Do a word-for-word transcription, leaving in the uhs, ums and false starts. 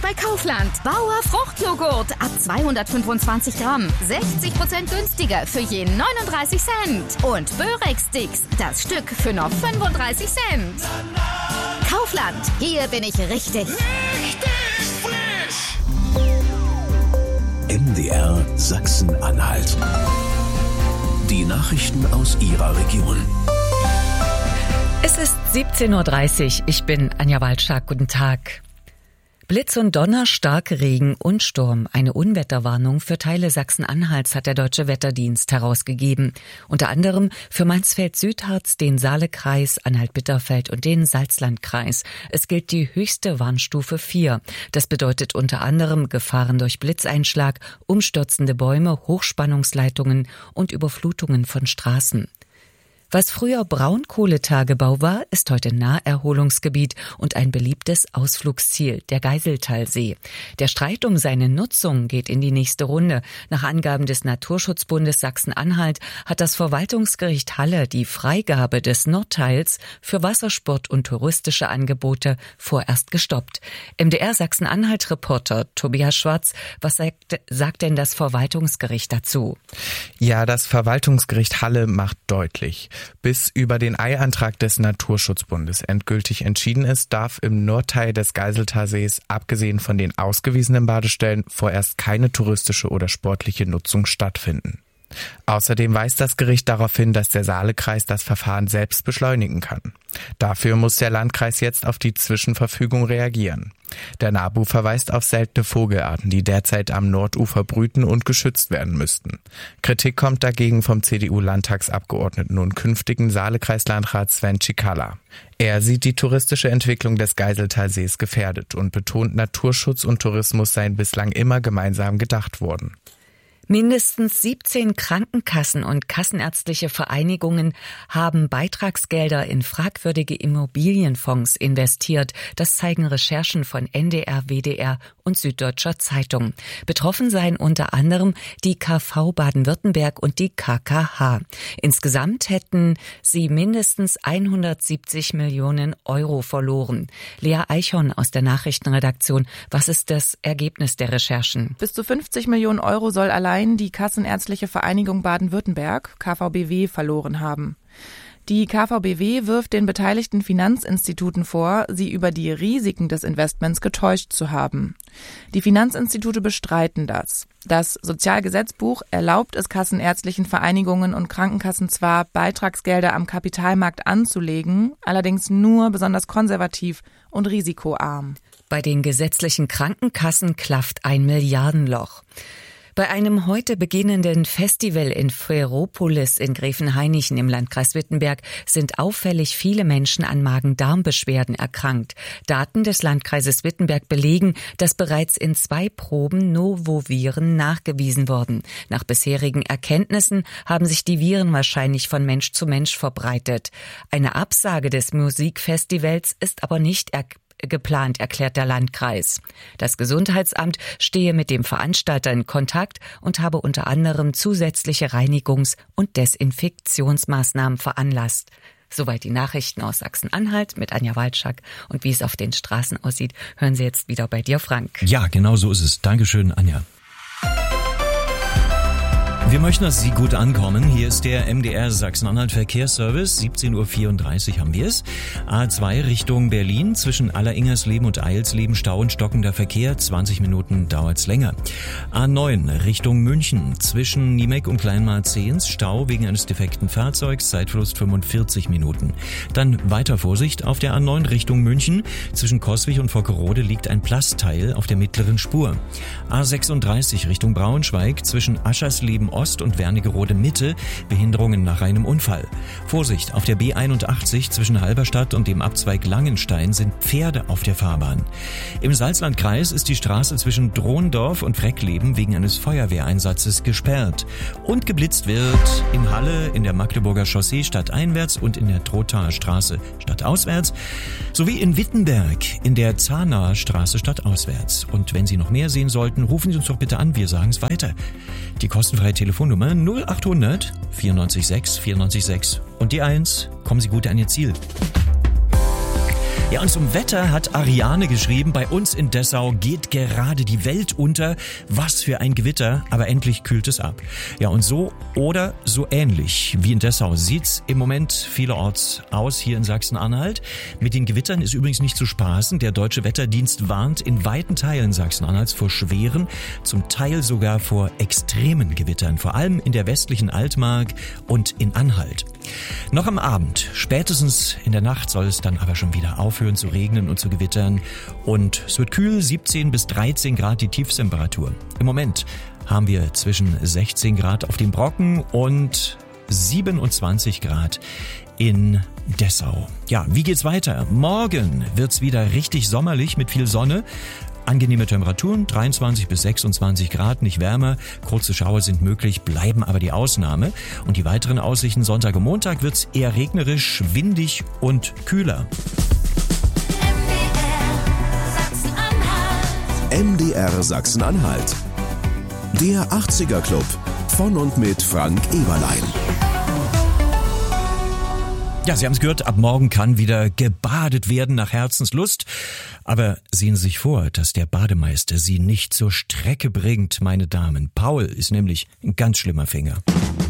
bei Kaufland. Bauer Fruchtjoghurt ab zweihundertfünfundzwanzig Gramm. sechzig Prozent günstiger für je neununddreißig Cent. Und Börek-Sticks, das Stück für nur fünfunddreißig Cent. Kaufland, hier bin ich richtig. Richtig frisch! M D R Sachsen-Anhalt. Die Nachrichten aus Ihrer Region. Es ist siebzehn Uhr dreißig. Ich bin Anja Walczak. Guten Tag. Blitz und Donner, starke Regen und Sturm. Eine Unwetterwarnung für Teile Sachsen-Anhalts hat der Deutsche Wetterdienst herausgegeben. Unter anderem für Mansfeld-Südharz, den Saalekreis, Anhalt-Bitterfeld und den Salzlandkreis. Es gilt die höchste Warnstufe vier. Das bedeutet unter anderem Gefahren durch Blitzeinschlag, umstürzende Bäume, Hochspannungsleitungen und Überflutungen von Straßen. Was früher Braunkohletagebau war, ist heute Naherholungsgebiet und ein beliebtes Ausflugsziel, der Geiseltalsee. Der Streit um seine Nutzung geht in die nächste Runde. Nach Angaben des Naturschutzbundes Sachsen-Anhalt hat das Verwaltungsgericht Halle die Freigabe des Nordteils für Wassersport und touristische Angebote vorerst gestoppt. M D R Sachsen-Anhalt-Reporter Tobias Schwarz, was sagt, sagt denn das Verwaltungsgericht dazu? Ja, das Verwaltungsgericht Halle macht deutlich: Bis über den Eilantrag des Naturschutzbundes endgültig entschieden ist, darf im Nordteil des Geiseltalsees, abgesehen von den ausgewiesenen Badestellen, vorerst keine touristische oder sportliche Nutzung stattfinden. Außerdem weist das Gericht darauf hin, dass der Saalekreis das Verfahren selbst beschleunigen kann. Dafür muss der Landkreis jetzt auf die Zwischenverfügung reagieren. Der NABU verweist auf seltene Vogelarten, die derzeit am Nordufer brüten und geschützt werden müssten. Kritik kommt dagegen vom C D U-Landtagsabgeordneten und künftigen Saalekreislandrat Sven Cicala. Er sieht die touristische Entwicklung des Geiseltalsees gefährdet und betont, Naturschutz und Tourismus seien bislang immer gemeinsam gedacht worden. Mindestens siebzehn Krankenkassen und kassenärztliche Vereinigungen haben Beitragsgelder in fragwürdige Immobilienfonds investiert. Das zeigen Recherchen von N D R, W D R und Süddeutscher Zeitung. Betroffen seien unter anderem die K V Baden-Württemberg und die K K H. Insgesamt hätten sie mindestens hundertsiebzig Millionen Euro verloren. Lea Eichhorn aus der Nachrichtenredaktion. Was ist das Ergebnis der Recherchen? Bis zu fünfzig Millionen Euro soll allein die Kassenärztliche Vereinigung Baden-Württemberg, K V B W, verloren haben. Die K V B W wirft den beteiligten Finanzinstituten vor, sie über die Risiken des Investments getäuscht zu haben. Die Finanzinstitute bestreiten das. Das Sozialgesetzbuch erlaubt es kassenärztlichen Vereinigungen und Krankenkassen zwar, Beitragsgelder am Kapitalmarkt anzulegen, allerdings nur besonders konservativ und risikoarm. Bei den gesetzlichen Krankenkassen klafft ein Milliardenloch. Bei einem heute beginnenden Festival in Ferropolis in Gräfenhainichen im Landkreis Wittenberg sind auffällig viele Menschen an Magen-Darm-Beschwerden erkrankt. Daten des Landkreises Wittenberg belegen, dass bereits in zwei Proben Novoviren nachgewiesen wurden. Nach bisherigen Erkenntnissen haben sich die Viren wahrscheinlich von Mensch zu Mensch verbreitet. Eine Absage des Musikfestivals ist aber nicht erklärt. geplant, erklärt der Landkreis. Das Gesundheitsamt stehe mit dem Veranstalter in Kontakt und habe unter anderem zusätzliche Reinigungs- und Desinfektionsmaßnahmen veranlasst. Soweit die Nachrichten aus Sachsen-Anhalt mit Anja Walczak. Und wie es auf den Straßen aussieht, hören Sie jetzt wieder bei dir, Frank. Ja, genau so ist es. Dankeschön, Anja. Wir möchten, dass Sie gut ankommen. Hier ist der M D R Sachsen-Anhalt Verkehrsservice. siebzehn Uhr vierunddreißig haben wir es. A zwei Richtung Berlin. Zwischen Alleringers-Leben und Eilsleben Stau und stockender Verkehr. zwanzig Minuten dauert's länger. A neun Richtung München. Zwischen Niemeck und Kleinmarzehns Stau wegen eines defekten Fahrzeugs. Zeitverlust fünfundvierzig Minuten. Dann weiter Vorsicht auf der A neun Richtung München. Zwischen Coswig und Vockerode liegt ein Plastteil auf der mittleren Spur. A sechsunddreißig Richtung Braunschweig. Zwischen Aschersleben Ost und Wernigerode Mitte Behinderungen nach einem Unfall. Vorsicht, auf der B einundachtzig zwischen Halberstadt und dem Abzweig Langenstein sind Pferde auf der Fahrbahn. Im Salzlandkreis ist die Straße zwischen Drohendorf und Wreckleben wegen eines Feuerwehreinsatzes gesperrt. Und geblitzt wird in Halle, in der Magdeburger Chaussee stadteinwärts und in der Trothaer Straße stadtauswärts, sowie in Wittenberg in der Zahnaer Straße stadtauswärts. Und wenn Sie noch mehr sehen sollten, rufen Sie uns doch bitte an, wir sagen es weiter. Die kostenfreie Telefonnummer null achthundert vierundneunzig sechs vierundneunzig sechs und die eins. Kommen Sie gut an Ihr Ziel. Ja, und zum Wetter hat Ariane geschrieben, bei uns in Dessau geht gerade die Welt unter. Was für ein Gewitter, aber endlich kühlt es ab. Ja, und so oder so ähnlich wie in Dessau sieht's im Moment vielerorts aus hier in Sachsen-Anhalt. Mit den Gewittern ist übrigens nicht zu spaßen. Der Deutsche Wetterdienst warnt in weiten Teilen Sachsen-Anhalts vor schweren, zum Teil sogar vor extremen Gewittern, vor allem in der westlichen Altmark und in Anhalt. Noch am Abend, spätestens in der Nacht soll es dann aber schon wieder aufhören zu regnen und zu gewittern. Und es wird kühl, siebzehn bis dreizehn Grad die Tiefstemperatur. Im Moment haben wir zwischen sechzehn Grad auf dem Brocken und siebenundzwanzig Grad in Dessau. Ja, wie geht's weiter? Morgen wird's wieder richtig sommerlich mit viel Sonne. Angenehme Temperaturen, dreiundzwanzig bis sechsundzwanzig Grad, nicht wärmer. Kurze Schauer sind möglich, bleiben aber die Ausnahme. Und die weiteren Aussichten Sonntag und Montag wird's eher regnerisch, windig und kühler. M D R Sachsen-Anhalt. Der achtziger Club von und mit Frank Eberlein. Ja, Sie haben es gehört, ab morgen kann wieder gebadet werden nach Herzenslust. Aber sehen Sie sich vor, dass der Bademeister Sie nicht zur Strecke bringt, meine Damen. Paul ist nämlich ein ganz schlimmer Finger.